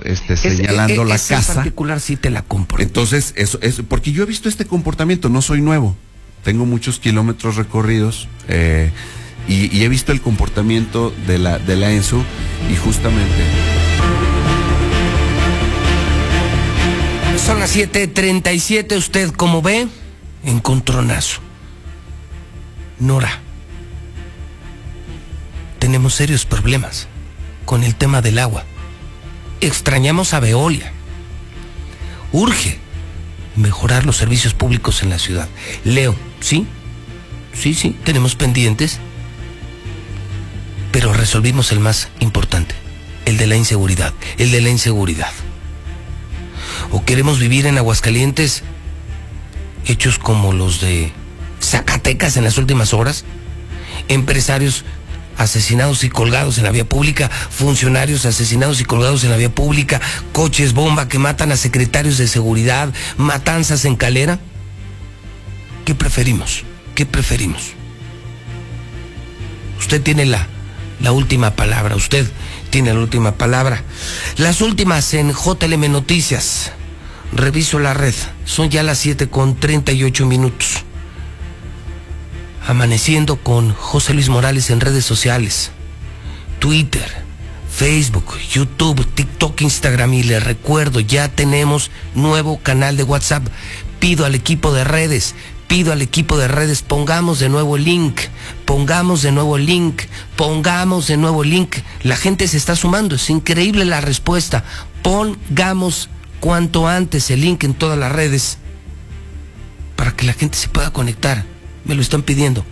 señalando la casa. En particular sí te la compro. Entonces, eso es porque yo he visto este comportamiento, no soy nuevo. Tengo muchos kilómetros recorridos y he visto el comportamiento de la ENSU y justamente... Son las 7:37, usted como ve, encontronazo. Nora, tenemos serios problemas con el tema del agua. Extrañamos a Veolia. Urge mejorar los servicios públicos en la ciudad. Leo, ¿sí? Sí, tenemos pendientes, pero resolvimos el más importante, el de la inseguridad. ¿O queremos vivir en Aguascalientes hechos como los de Zacatecas en las últimas horas? Empresarios asesinados y colgados en la vía pública, funcionarios asesinados y colgados en la vía pública, coches bomba que matan a secretarios de seguridad, matanzas en Calera. ¿Qué preferimos? Usted tiene la última palabra, Las últimas en JLM Noticias. Reviso la red, son ya las 7:38. Amaneciendo con José Luis Morales en redes sociales, Twitter, Facebook, YouTube, TikTok, Instagram, y le recuerdo, ya tenemos nuevo canal de WhatsApp. Pido al equipo de redes, pongamos de nuevo el link. La gente se está sumando, es increíble la respuesta. Pongamos cuanto antes el link en todas las redes para que la gente se pueda conectar. Me lo están pidiendo.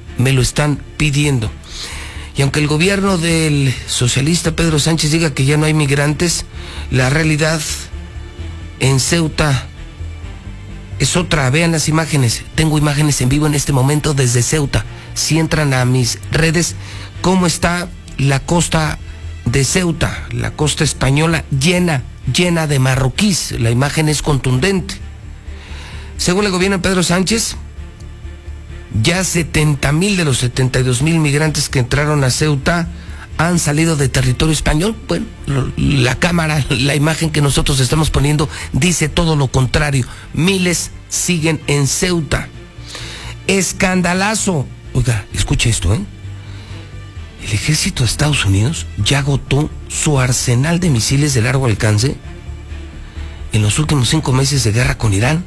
Y aunque el gobierno del socialista Pedro Sánchez diga que ya no hay migrantes, la realidad en Ceuta es otra. Vean las imágenes. Tengo imágenes en vivo en este momento desde Ceuta. Si entran a mis redes, cómo está la costa de Ceuta, la costa española, llena de marroquíes. La imagen es contundente. Según el gobierno de Pedro Sánchez, ya 70,000 de los 72,000 migrantes que entraron a Ceuta han salido de territorio español. Bueno, la cámara, la imagen que nosotros estamos poniendo dice todo lo contrario. Miles siguen en Ceuta. Escandalazo. Oiga, escuche esto, El ejército de Estados Unidos ya agotó su arsenal de misiles de largo alcance en los últimos 5 meses de guerra con Irán.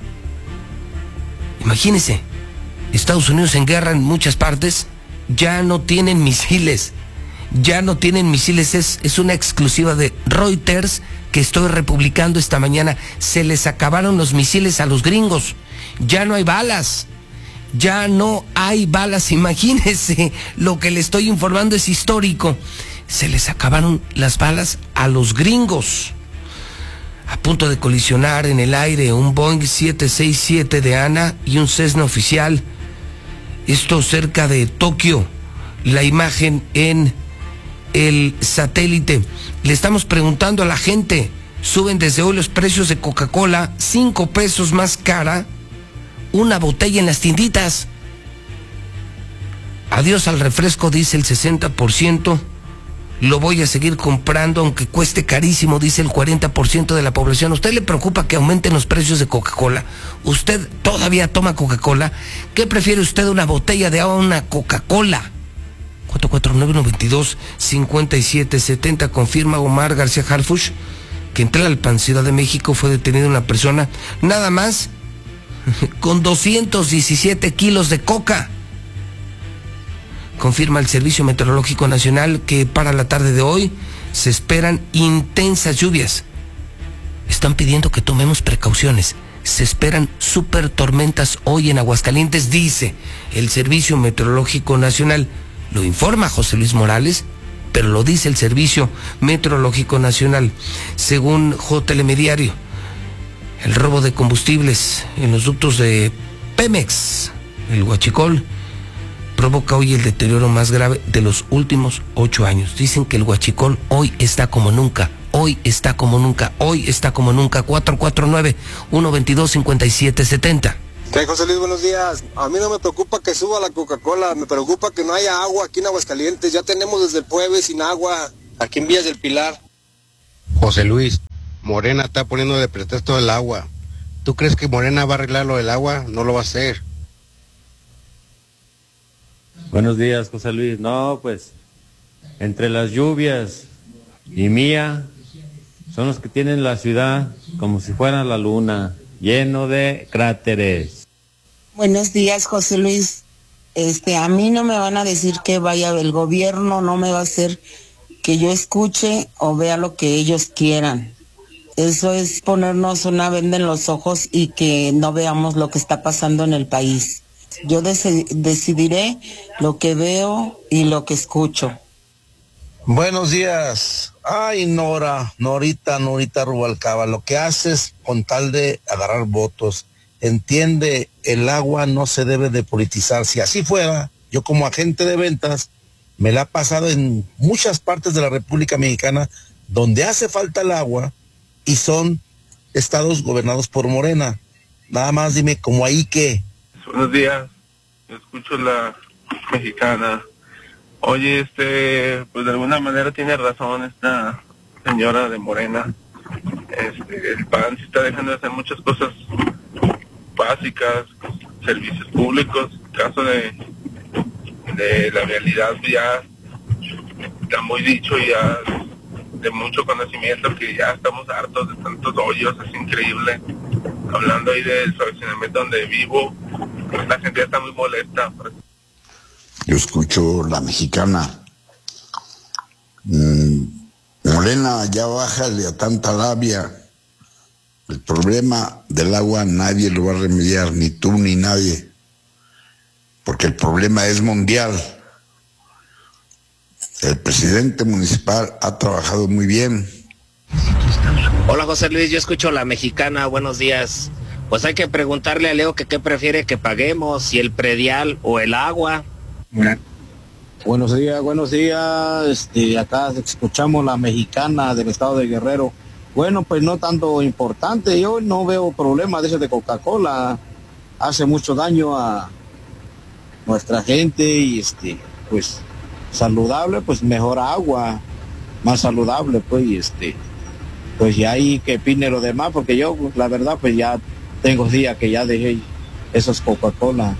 Imagínense, Estados Unidos en guerra en muchas partes, ya no tienen misiles. Es una exclusiva de Reuters que estoy republicando esta mañana. Se les acabaron los misiles a los gringos. Ya no hay balas. Imagínense, lo que le estoy informando es histórico. Se les acabaron las balas a los gringos. A punto de colisionar en el aire un Boeing 767 de ANA y un Cessna oficial. Esto cerca de Tokio. La imagen en el satélite. Le estamos preguntando a la gente. Suben desde hoy los precios de Coca-Cola, 5 pesos más cara una botella en las tienditas. Adiós al refresco, dice el 60%. Lo voy a seguir comprando aunque cueste carísimo, dice el 40% de la población. ¿A usted le preocupa que aumenten los precios de Coca-Cola? ¿Usted todavía toma Coca-Cola? ¿Qué prefiere usted, una botella de agua o una Coca-Cola? 449-122-5770. Confirma Omar García Harfuch que en Tlalpan, Ciudad de México, fue detenida una persona nada más con 217 kilos de coca. Confirma el Servicio Meteorológico Nacional que para la tarde de hoy se esperan intensas lluvias. Están pidiendo que tomemos precauciones. Se esperan super tormentas hoy en Aguascalientes, dice el Servicio Meteorológico Nacional. Lo informa José Luis Morales, pero lo dice el Servicio Meteorológico Nacional. Según Telediario, el robo de combustibles en los ductos de Pemex, el Huachicol, provoca hoy el deterioro más grave de los últimos 8 años. Dicen que el Huachicol hoy está como nunca. 449-122-5770. ¿Qué, José Luis? Buenos días. A mí no me preocupa que suba la Coca-Cola, me preocupa que no haya agua aquí en Aguascalientes. Ya tenemos desde el jueves sin agua, aquí en Vías del Pilar. José Luis, Morena está poniendo de pretexto el agua. ¿Tú crees que Morena va a arreglar lo del agua? No lo va a hacer. Buenos días, José Luis. No, pues, entre las lluvias y Mía, son los que tienen la ciudad como si fuera la luna, lleno de cráteres. Buenos días, José Luis. A mí no me van a decir que vaya, el gobierno no me va a hacer que yo escuche o vea lo que ellos quieran. Eso es ponernos una venda en los ojos y que no veamos lo que está pasando en el país. Yo decidiré lo que veo y lo que escucho. Buenos días. Ay, Norita Rubalcaba, lo que haces con tal de agarrar votos. Entiende, el agua no se debe de politizar. Si así fuera, yo como agente de ventas, me la he pasado en muchas partes de la República Mexicana donde hace falta el agua y son estados gobernados por Morena. Nada más dime, ¿cómo ahí qué? Buenos días, yo escucho la mexicana. Oye, pues de alguna manera tiene razón esta señora de Morena. El PAN se está dejando de hacer muchas cosas básicas, servicios públicos. Caso de la realidad ya está muy dicho y ya de mucho conocimiento que ya estamos hartos de tantos hoyos, es increíble. Hablando ahí del fraccionamiento donde vivo, la gente ya está muy molesta. Yo escucho la mexicana. Morena, ya bájale a tanta labia. El problema del agua nadie lo va a remediar, ni tú ni nadie. Porque el problema es mundial. El presidente municipal ha trabajado muy bien. Hola José Luis, yo escucho la mexicana, buenos días. Pues hay que preguntarle a Leo que qué prefiere que paguemos, si el predial o el agua. Buenos días, acá escuchamos la mexicana del estado de Guerrero. Bueno, pues no tanto importante, yo no veo problema de eso de Coca-Cola, hace mucho daño a nuestra gente y pues saludable, pues mejor agua, más saludable, pues pues ya ahí que opine lo demás, porque yo la verdad pues ya tengo días que ya dejé esos Coca-Cola.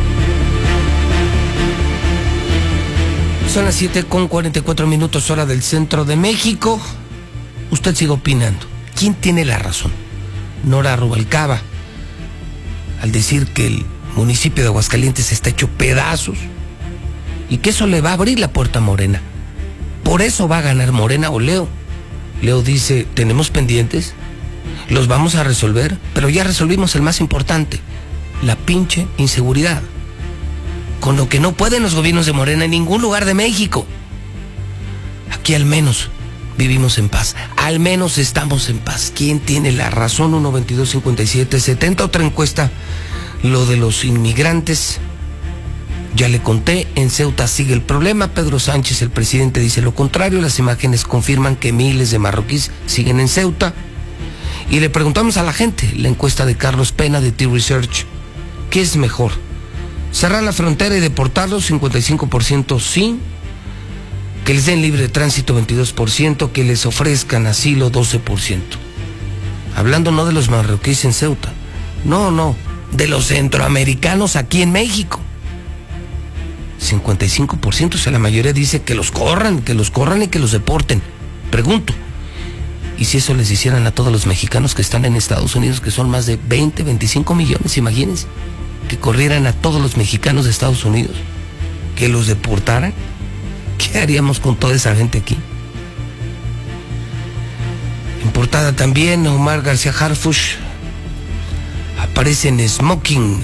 Son las 7:44 hora del centro de México. Usted sigue opinando. ¿Quién tiene la razón? Nora Rubalcaba, al decir que el municipio de Aguascalientes está hecho pedazos y que eso le va a abrir la puerta a Morena. Por eso va a ganar Morena o Leo. Leo dice, tenemos pendientes, los vamos a resolver, pero ya resolvimos el más importante, la pinche inseguridad. Con lo que no pueden los gobiernos de Morena en ningún lugar de México. Aquí al menos vivimos en paz, al menos estamos en paz. ¿Quién tiene la razón? 1-22-57-70. Otra encuesta, lo de los inmigrantes. Ya le conté, en Ceuta sigue el problema. Pedro Sánchez, el presidente, dice lo contrario. Las imágenes confirman que miles de marroquíes siguen en Ceuta. Y le preguntamos a la gente, la encuesta de Carlos Pena de T-Research, ¿qué es mejor? ¿Cerrar la frontera y deportarlos? 55% sí. Que les den libre tránsito, 22%. Que les ofrezcan asilo, 12%. Hablando no de los marroquíes en Ceuta. No, de los centroamericanos aquí en México. 55%, o sea, la mayoría dice que los corran y que los deporten. Pregunto, ¿y si eso les hicieran a todos los mexicanos que están en Estados Unidos, que son más de 25 millones, imagínense? Que corrieran a todos los mexicanos de Estados Unidos, que los deportaran. ¿Qué haríamos con toda esa gente aquí? En portada también, Omar García Harfuch aparece en smoking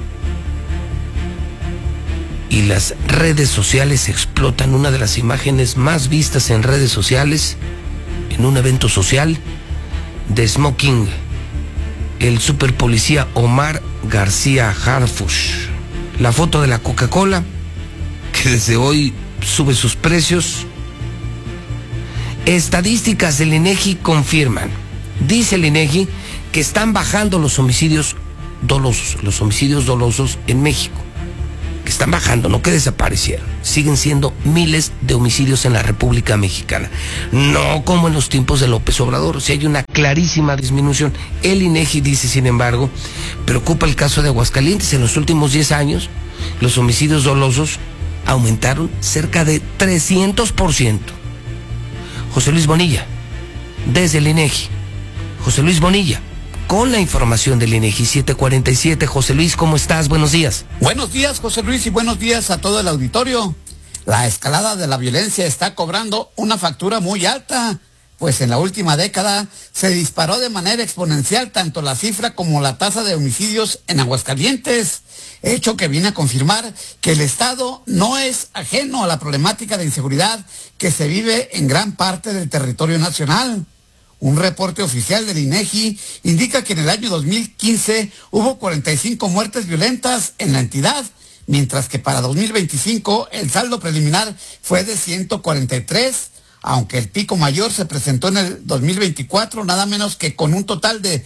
y las redes sociales explotan. Una de las imágenes más vistas en redes sociales, en un evento social, de smoking, el superpolicía Omar García Harfuch. La foto de la Coca-Cola, que desde hoy sube sus precios. Estadísticas del INEGI confirman, dice el INEGI, que están bajando los homicidios dolosos en México. que están bajando, no que desaparecieron. Siguen siendo miles de homicidios en la República Mexicana. No como en los tiempos de López Obrador, o sea, hay una clarísima disminución. El INEGI dice, sin embargo, preocupa el caso de Aguascalientes. En los últimos 10 años, los homicidios dolosos aumentaron cerca de 300%. José Luis Bonilla, desde el INEGI. José Luis Bonilla, con la información del INEGI 747. José Luis, ¿cómo estás? Buenos días. Buenos días, José Luis, y buenos días a todo el auditorio. La escalada de la violencia está cobrando una factura muy alta, pues en la última década se disparó de manera exponencial tanto la cifra como la tasa de homicidios en Aguascalientes, hecho que viene a confirmar que el Estado no es ajeno a la problemática de inseguridad que se vive en gran parte del territorio nacional. Un reporte oficial del INEGI indica que en el año 2015 hubo 45 muertes violentas en la entidad, mientras que para 2025 el saldo preliminar fue de 143, aunque el pico mayor se presentó en el 2024, nada menos que con un total de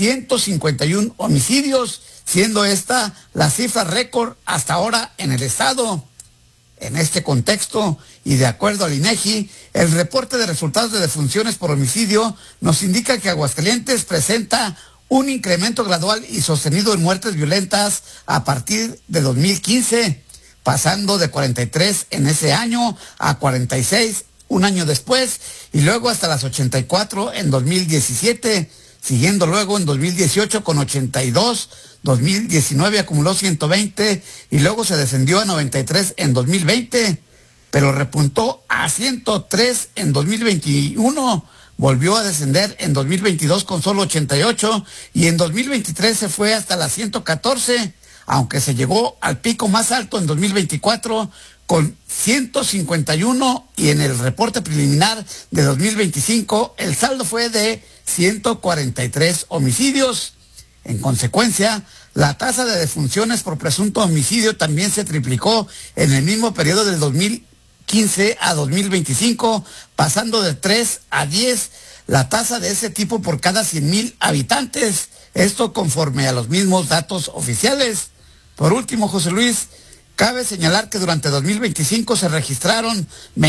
151 homicidios, siendo esta la cifra récord hasta ahora en el estado. En este contexto, y de acuerdo al INEGI, el reporte de resultados de defunciones por homicidio nos indica que Aguascalientes presenta un incremento gradual y sostenido en muertes violentas a partir de 2015, pasando de 43 en ese año a 46 un año después, y luego hasta las 84 en 2017, siguiendo luego en 2018 con 82, 2019 acumuló 120 y luego se descendió a 93 en 2020, pero repuntó a 103 en 2021, volvió a descender en 2022 con solo 88 y en 2023 se fue hasta las 114, aunque se llegó al pico más alto en 2024 con 151 y en el reporte preliminar de 2025 el saldo fue de 143 homicidios. En consecuencia, la tasa de defunciones por presunto homicidio también se triplicó en el mismo periodo del 2015 a 2025, pasando de 3 a 10 la tasa de ese tipo por cada 100,000 habitantes. Esto conforme a los mismos datos oficiales. Por último, José Luis, cabe señalar que durante 2025 se registraron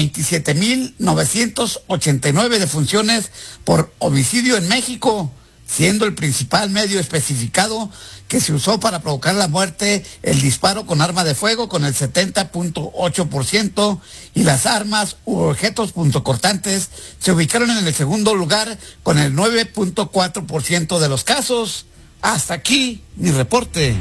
27,989 defunciones por homicidio en México, siendo el principal medio especificado que se usó para provocar la muerte el disparo con arma de fuego con el 70.8% y las armas u objetos punzocortantes se ubicaron en el segundo lugar con el 9.4% de los casos. Hasta aquí mi reporte.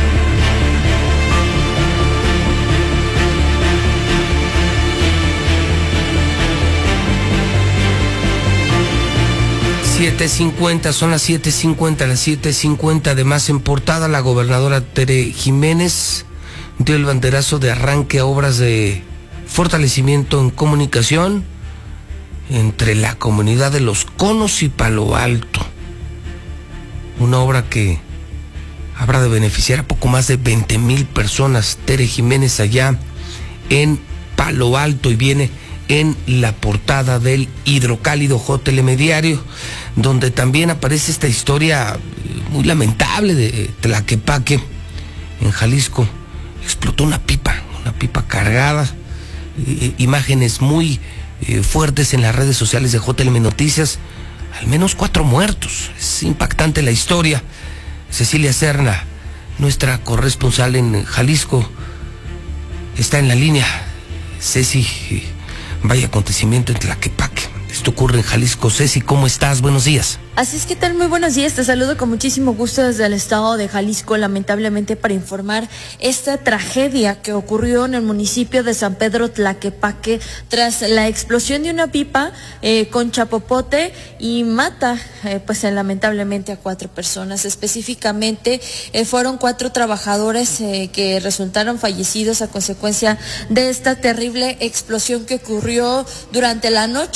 Son las 7:50, además en portada la gobernadora Tere Jiménez dio el banderazo de arranque a obras de fortalecimiento en comunicación entre la comunidad de Los Conos y Palo Alto, una obra que habrá de beneficiar a poco más de 20,000 personas. Tere Jiménez allá en Palo Alto, y viene en la portada del Hidrocálido Telediario, donde también aparece esta historia muy lamentable de Tlaquepaque, en Jalisco. Explotó una pipa cargada, imágenes muy fuertes en las redes sociales de JLM Noticias, al menos 4 muertos. Es impactante la historia. Cecilia Serna, nuestra corresponsal en Jalisco, está en la línea. Ceci, vaya acontecimiento en Tlaquepaque. Esto ocurre en Jalisco. Ceci, ¿cómo estás? Buenos días. Así es, ¿qué tal? Muy buenos días. Te saludo con muchísimo gusto desde el estado de Jalisco, lamentablemente para informar esta tragedia que ocurrió en el municipio de San Pedro Tlaquepaque tras la explosión de una pipa con chapopote y mata lamentablemente a 4 personas. Específicamente fueron 4 trabajadores que resultaron fallecidos a consecuencia de esta terrible explosión que ocurrió durante la noche precisamente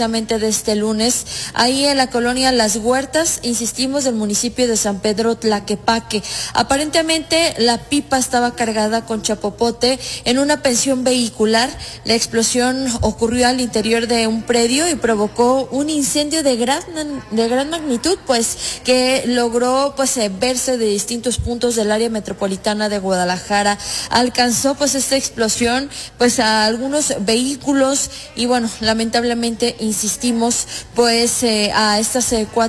precisamente de este lunes, ahí en la colonia Las Huertas, insistimos, del municipio de San Pedro Tlaquepaque. Aparentemente la pipa estaba cargada con chapopote en una pensión vehicular. La explosión ocurrió al interior de un predio y provocó un incendio de gran magnitud, pues que logró pues verse de distintos puntos del área metropolitana de Guadalajara. Alcanzó pues esta explosión pues a algunos vehículos y bueno, lamentablemente insistimos pues a estas 4